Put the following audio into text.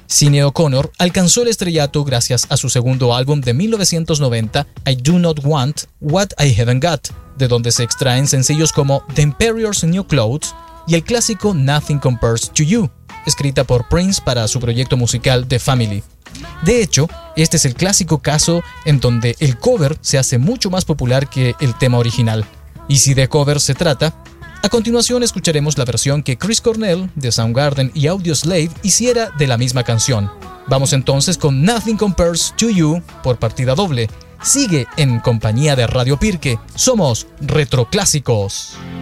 Sinéad O'Connor alcanzó el estrellato gracias a su segundo álbum de 1990, I Do Not Want What I Haven't Got, de donde se extraen sencillos como The Emperor's New Clothes y el clásico Nothing Compares to You, escrita por Prince para su proyecto musical The Family. De hecho, este es el clásico caso en donde el cover se hace mucho más popular que el tema original. Y si de cover se trata, a continuación escucharemos la versión que Chris Cornell de Soundgarden y Audioslave hiciera de la misma canción. Vamos entonces con Nothing Compares to You por partida doble. Sigue en compañía de Radio Pirque. Somos Retroclásicos.